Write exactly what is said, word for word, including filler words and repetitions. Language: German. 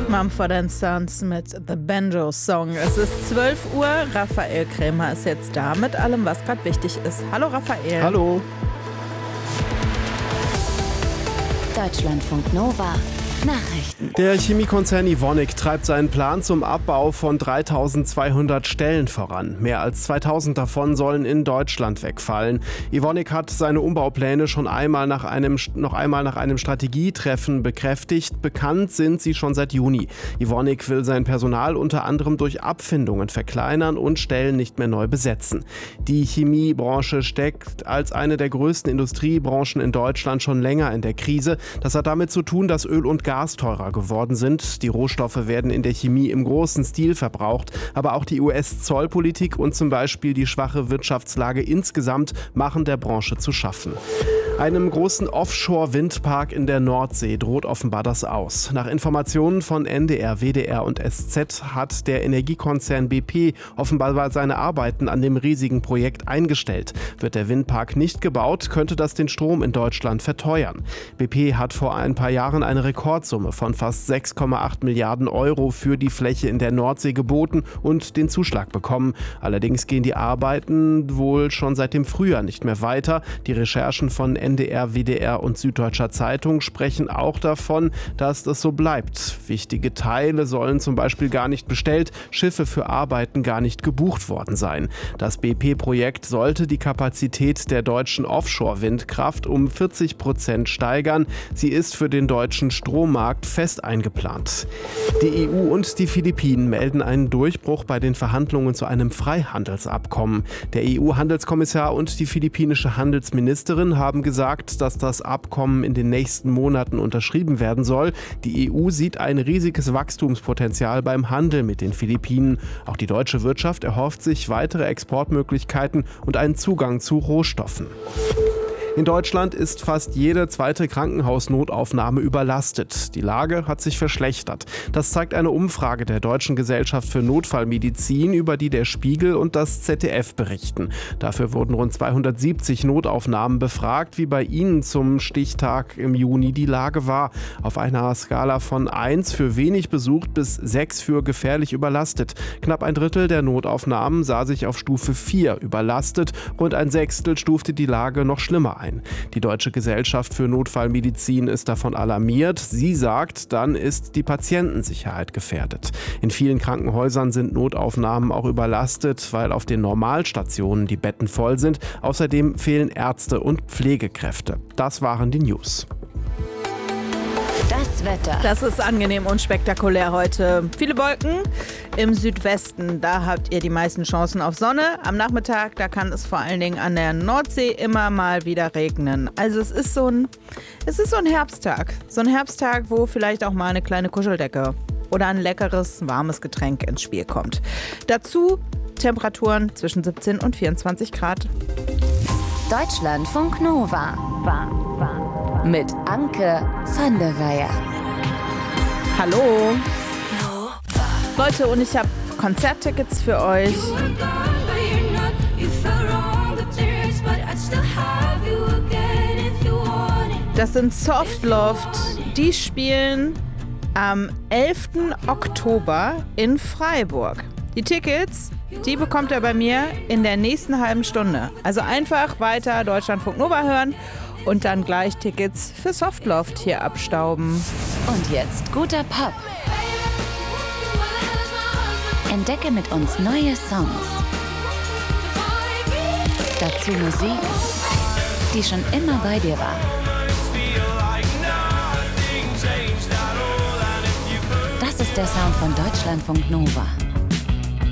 Mumford and Sons mit The Banjo Song. Es ist zwölf Uhr. Raphael Krämer ist jetzt da mit allem, was gerade wichtig ist. Hallo Raphael. Hallo. Deutschlandfunk Nova. Nachrichten. Der Chemiekonzern Evonik treibt seinen Plan zum Abbau von dreitausendzweihundert Stellen voran. Mehr als zweitausend davon sollen in Deutschland wegfallen. Evonik hat seine Umbaupläne schon einmal nach einem, noch einmal nach einem Strategietreffen bekräftigt. Bekannt sind sie schon seit Juni. Evonik will sein Personal unter anderem durch Abfindungen verkleinern und Stellen nicht mehr neu besetzen. Die Chemiebranche steckt als eine der größten Industriebranchen in Deutschland schon länger in der Krise. Das hat damit zu tun, dass Öl und Gas teurer geworden sind. Die Rohstoffe werden in der Chemie im großen Stil verbraucht. Aber auch die U S-Zollpolitik und zum Beispiel die schwache Wirtschaftslage insgesamt machen der Branche zu schaffen. Einem großen Offshore-Windpark in der Nordsee droht offenbar das Aus. Nach Informationen von N D R, W D R und S Z hat der Energiekonzern B P offenbar seine Arbeiten an dem riesigen Projekt eingestellt. Wird der Windpark nicht gebaut, könnte das den Strom in Deutschland verteuern. B P hat vor ein paar Jahren eine Rekordsumme von fast sechs Komma acht Milliarden Euro für die Fläche in der Nordsee geboten und den Zuschlag bekommen. Allerdings gehen die Arbeiten wohl schon seit dem Frühjahr nicht mehr weiter. Die Recherchen von N D R, W D R und Süddeutscher Zeitung sprechen auch davon, dass das so bleibt. Wichtige Teile sollen zum Beispiel gar nicht bestellt, Schiffe für Arbeiten gar nicht gebucht worden sein. Das B P-Projekt sollte die Kapazität der deutschen Offshore-Windkraft um vierzig Prozent steigern. Sie ist für den deutschen Strommarkt fest eingeplant. Die E U und die Philippinen melden einen Durchbruch bei den Verhandlungen zu einem Freihandelsabkommen. Der E U-Handelskommissar und die philippinische Handelsministerin haben gesagt, dass das Abkommen in den nächsten Monaten unterschrieben werden soll. Die E U sieht ein riesiges Wachstumspotenzial beim Handel mit den Philippinen. Auch die deutsche Wirtschaft erhofft sich weitere Exportmöglichkeiten und einen Zugang zu Rohstoffen. In Deutschland ist fast jede zweite Krankenhausnotaufnahme überlastet. Die Lage hat sich verschlechtert. Das zeigt eine Umfrage der Deutschen Gesellschaft für Notfallmedizin, über die der Spiegel und das Z D F berichten. Dafür wurden rund zweihundertsiebzig Notaufnahmen befragt, wie bei Ihnen zum Stichtag im Juni die Lage war. Auf einer Skala von eins für wenig besucht bis sechs für gefährlich überlastet. Knapp ein Drittel der Notaufnahmen sah sich auf Stufe vier überlastet. Rund ein Sechstel stufte die Lage noch schlimmer ein. Die Deutsche Gesellschaft für Notfallmedizin ist davon alarmiert. Sie sagt, dann ist die Patientensicherheit gefährdet. In vielen Krankenhäusern sind Notaufnahmen auch überlastet, weil auf den Normalstationen die Betten voll sind. Außerdem fehlen Ärzte und Pflegekräfte. Das waren die News. Das Wetter. Das ist angenehm und spektakulär heute. Viele Wolken im Südwesten, da habt ihr die meisten Chancen auf Sonne. Am Nachmittag, da kann es vor allen Dingen an der Nordsee immer mal wieder regnen. Also es ist so ein, es ist so ein Herbsttag. So ein Herbsttag, wo vielleicht auch mal eine kleine Kuscheldecke oder ein leckeres, warmes Getränk ins Spiel kommt. Dazu Temperaturen zwischen siebzehn und vierundzwanzig Grad. Deutschlandfunk Nova. Mit Anke van der Weyer. Hallo. Leute, und ich habe Konzerttickets für euch. Das sind Softloft. Die spielen am elften Oktober in Freiburg. Die Tickets, die bekommt ihr bei mir in der nächsten halben Stunde. Also einfach weiter Deutschlandfunk Nova hören und dann gleich Tickets für Softloft hier abstauben. Und jetzt guter Pop. Entdecke mit uns neue Songs. Dazu Musik, die schon immer bei dir war. Das ist der Sound von Deutschlandfunk Nova.